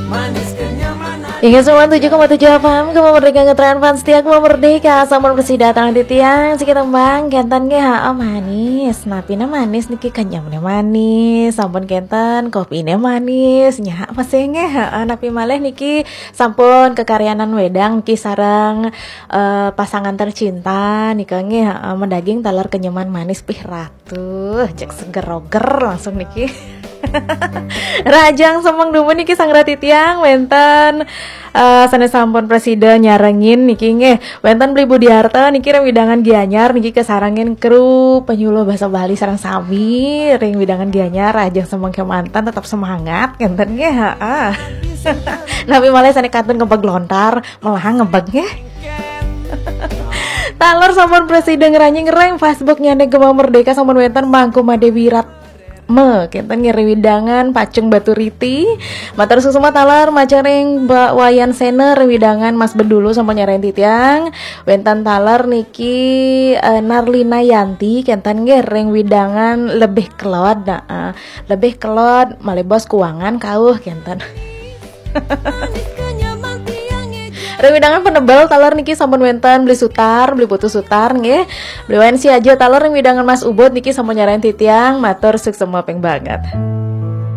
Hingga 97,7 FM Kema Merdeka Ngetren Fans Setia Kema Merdeka Sampun bersih datang di tiang Siki tembang Kenten ge manis Napina manis niki kanyamnya manis Sampun kenten kopinya manis Nya pasenge Napi maleh niki Sampun kekaryanan wedang Niki sarang pasangan tercinta Nika nge mendaging talar kenyaman manis Pih ratu Cek seger-roger langsung niki Rajang semang dumun niki sang rati tiang wenten sanes sampun presiden nyarengin niki nge wenten beli budi harta niki rem widangan gianyar niki kesarangin kru penyuluh bahasa Bali sarang sami ring widangan gianyar rajang semang kemantan tetap semangat kenten nge Nabi malah sane kantun ngebeg lontar malah ngebegnya Talor sampun presiden ngeranying ngereng Facebook nyane Kema Merdeka sampun wenten Mangku Made Wirat kenten ngeri widangan pacung batu riti matur susuma talar macaring wayan sene rewidangan Mas Bedulu sama nyaren titiang wentan talar niki Narlina Yanti kenten ngereng widangan lebih kelod lebih kelod malebos keuangan kauh kenten Rewidangan penebal talar niki sampun wenten beli sutar, beli putus sutar nggih. Beli wayan si aja talar rewidangan Mas Ubud niki sampun nyarain titiang matur suk semua peng banget.